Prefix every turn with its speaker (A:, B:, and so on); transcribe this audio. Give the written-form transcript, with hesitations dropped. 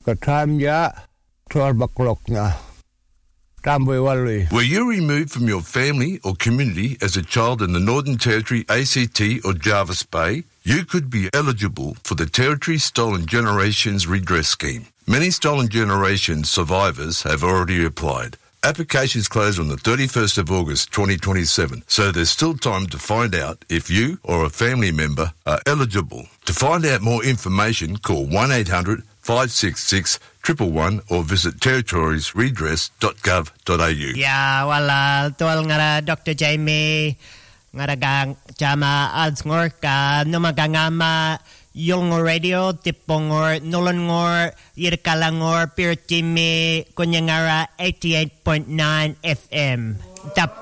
A: The time, 12 o'clock now.
B: Were you removed from your family or community as a child in the Northern Territory, ACT or Jervis Bay? You could be eligible for the Territory Stolen Generations Redress Scheme. Many Stolen Generations survivors have already applied. Applications close on the 31st of August 2027, so there's still time to find out if you or a family member are eligible. To find out more information, call 1-800-566-111 or visit territoriesredress.gov.au.
C: Yeah, well, tuwal nga Dr. Jamie, nga dagang chama ads ngor ka numagangama yung radio tipongor nulongor yirkalangor pirtimi kunyangara 88.9 FM. Tap